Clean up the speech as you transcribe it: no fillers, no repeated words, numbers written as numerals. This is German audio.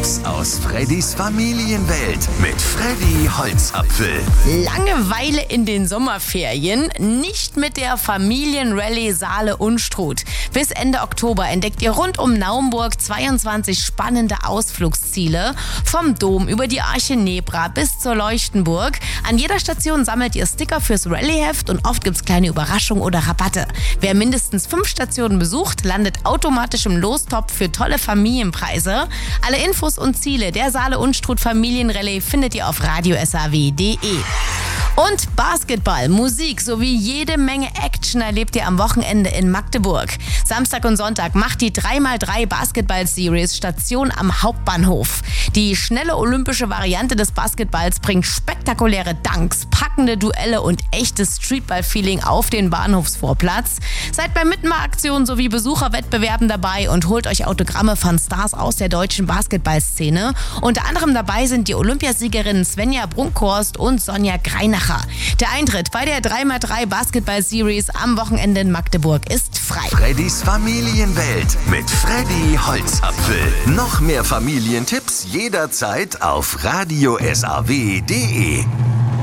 Raus aus Freddys Familienwelt mit Freddy Holzapfel. Langeweile in den Sommerferien? Nicht mit der Familienrallye Saale-Unstrut. Bis Ende Oktober entdeckt ihr rund um Naumburg 22 spannende Ausflugsziele. Vom Dom über die Arche Nebra bis zur Leuchtenburg. An jeder Station sammelt ihr Sticker fürs Rallyeheft und oft gibt's kleine Überraschungen oder Rabatte. Wer mindestens 5 Stationen besucht, landet automatisch im Lostopf für tolle Familienpreise. Alle Infos und Ziele der Saale-Unstrut Familienrallye findet ihr auf radiosaw.de. Und Basketball, Musik sowie jede Menge Action erlebt ihr am Wochenende in Magdeburg. Samstag und Sonntag macht die 3x3 Basketball-Series Station am Hauptbahnhof. Die schnelle olympische Variante des Basketballs bringt spektakuläre Dunks, packende Duelle und echtes Streetball-Feeling auf den Bahnhofsvorplatz. Seid bei Mitmachaktionen sowie Besucherwettbewerben dabei und holt euch Autogramme von Stars aus der deutschen Basketballszene. Unter anderem dabei sind die Olympiasiegerinnen Svenja Brunkhorst und Sonja Greinacher. Der Eintritt bei der 3x3 Basketball-Series am Wochenende in Magdeburg ist frei. Freddys Familienwelt mit Freddy Holzapfel. Noch mehr Familientipps jederzeit auf radiosaw.de.